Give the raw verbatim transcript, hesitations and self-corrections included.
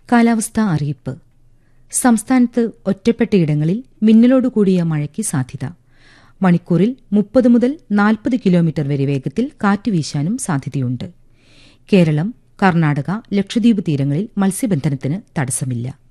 കാലാവസ്ഥാ അറിയിപ്പ്. സംസ്ഥാനത്ത് ഒറ്റപ്പെട്ടയിടങ്ങളിൽ മിന്നലോടുകൂടിയ മഴയ്ക്ക് സാധ്യത. മണിക്കൂറിൽ മുപ്പത് മുതൽ നാൽപ്പത് കിലോമീറ്റർ വരെ വേഗത്തിൽ കാറ്റ് വീശാനും സാധ്യതയുണ്ട്. കേരളം, കർണാടക, ലക്ഷദ്വീപ് തീരങ്ങളിൽ മത്സ്യബന്ധനത്തിന് തടസ്സമില്ല.